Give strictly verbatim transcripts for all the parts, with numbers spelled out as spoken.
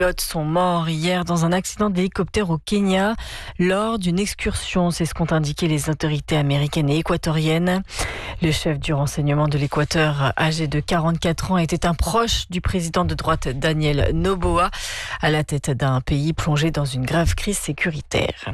Pilotes sont morts hier dans un accident d'hélicoptère au Kenya lors d'une excursion. C'est ce qu'ont indiqué les autorités américaines et équatoriennes. Le chef du renseignement de l'Équateur, âgé de quarante-quatre ans, était un proche du président de droite Daniel Noboa, à la tête d'un pays plongé dans une grave crise sécuritaire.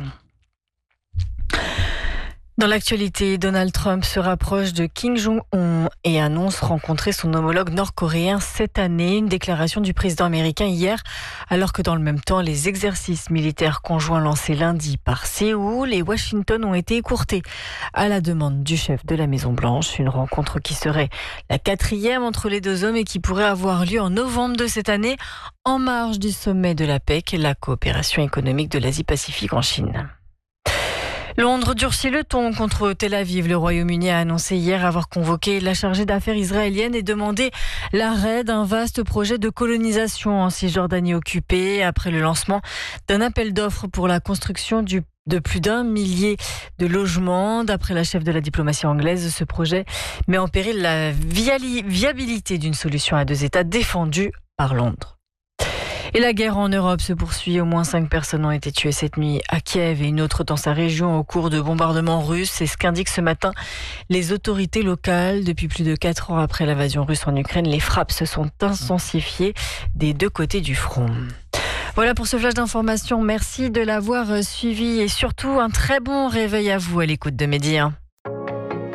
Dans l'actualité, Donald Trump se rapproche de Kim Jong-un et annonce rencontrer son homologue nord-coréen cette année. Une déclaration du président américain hier, alors que dans le même temps, les exercices militaires conjoints lancés lundi par Séoul et Washington ont été écourtés à la demande du chef de la Maison-Blanche. Une rencontre qui serait la quatrième entre les deux hommes et qui pourrait avoir lieu en novembre de cette année, en marge du sommet de l'A P E C, la coopération économique de l'Asie-Pacifique en Chine. Londres durcit le ton contre Tel Aviv. Le Royaume-Uni a annoncé hier avoir convoqué la chargée d'affaires israélienne et demandé l'arrêt d'un vaste projet de colonisation en Cisjordanie occupée après le lancement d'un appel d'offres pour la construction du de plus d'un millier de logements. D'après la chef de la diplomatie anglaise, ce projet met en péril la viabilité d'une solution à deux États défendue par Londres. Et la guerre en Europe se poursuit. Au moins cinq personnes ont été tuées cette nuit à Kiev et une autre dans sa région au cours de bombardements russes. C'est ce qu'indiquent ce matin les autorités locales. Depuis plus de quatre ans après l'invasion russe en Ukraine, les frappes se sont intensifiées des deux côtés du front. Voilà pour ce flash d'information. Merci de l'avoir suivi et surtout un très bon réveil à vous à l'écoute de Midi un.